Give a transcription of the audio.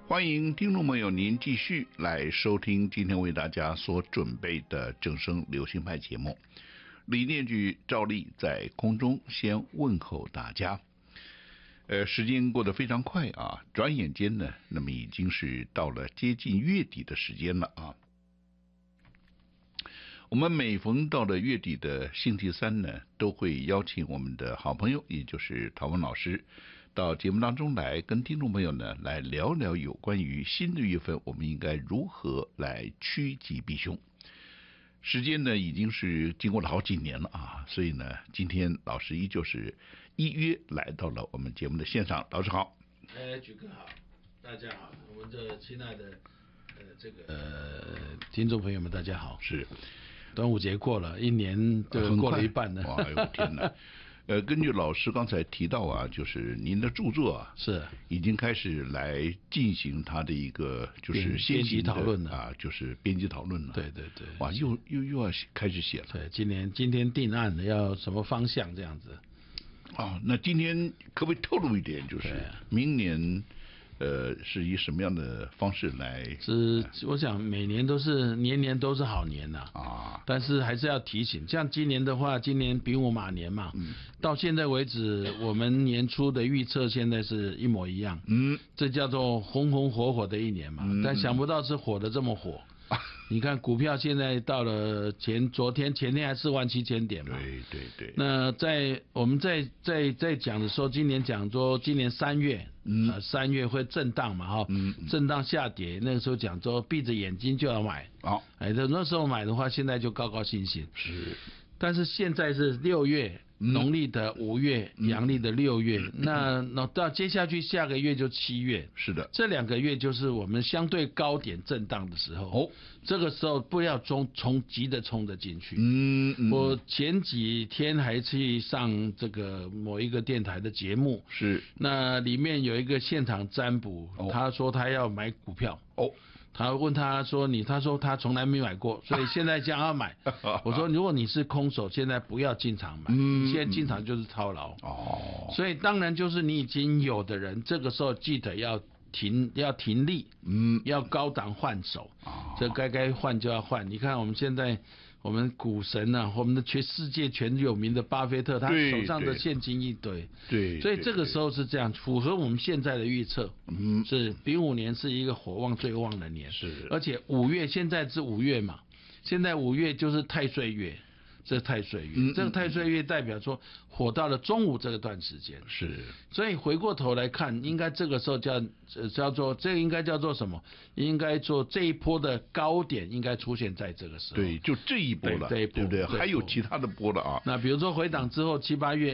欢迎听众朋友您继续来收听今天为大家所准备的正声流行派节目。李念举照例在空中先问候大家。时间过得非常快啊，转眼间呢，那么已经是到了接近月底的时间了啊。我们每逢到了月底的星期三呢，都会邀请我们的好朋友，也就是陶文老师，到节目当中来跟听众朋友呢来聊聊有关于新的月份我们应该如何来趋吉避凶。时间呢已经是经过了好几年了啊，所以呢，今天老师依旧是依约来到了我们节目的现场。老师好。 举哥好，大家好，我们的亲爱的听众朋友们大家好。 是， 端午节过了，一年都过了一半了。 哎呦天哪！根据老师刚才提到啊，就是您的著作啊， 是已经开始来进行他的一个就是先行的编辑讨论了啊，就是编辑讨论了。 对对对， 哇，又要开始写了。 对，今天定案了，要什么方向这样子？ 啊，那今天可不可以透露一点，就是明年是以什么样的方式来？ 我想每年年都是好年呐啊，但是还是要提醒，像今年的话，今年丙午马年嘛，到现在为止，我们年初的预测现在是一模一样，这叫做红红火火的一年嘛，但想不到是火的这么火。你看股票现在到了前天还47000点嘛， 对。 那我们在讲的时候，今年讲说今年3月，3月会震荡嘛哈，震荡下跌，那个时候讲说闭着眼睛就要买，那时候买的话，现在就高高兴兴。是，但是现在是6月。农历的5月，阳历的6月，那到接下去下个月就7月， 是的， 这2个月就是我们相对高点震荡的时候。这个时候不要急着冲着进去。我前几天还去上这个某一个电台的节目，是，那里面有一个现场占卜，他说他要买股票。他问他说他说他从来没买过，所以现在将要买。我说如果你是空手，现在不要进场买，你现在进场就是套牢。所以当然就是你已经有的人，这个时候记得要停利，要高档换手，这该换就要换。你看我们现在。我们股神啊，我们的全世界全有名的巴菲特，他手上的现金一堆，对，所以这个时候是这样，符合我们现在的预测，是丙午年是一个火旺最旺的年，是，而且5月现在是5月嘛，现在5月就是太岁月。这太岁月，这个太岁月代表说火到了中午这段时间，是，所以回过头来看，应该这个时候叫做这个应该叫做什么？应该做这一波的高点应该出现在这个时候。 对，就这一波了，对不对？还有其他的波了啊。 那比如说回档之后7、8月